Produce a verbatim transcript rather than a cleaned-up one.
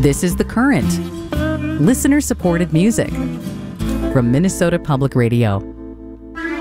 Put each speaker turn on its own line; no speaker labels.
This is The Current, listener-supported music from Minnesota Public Radio.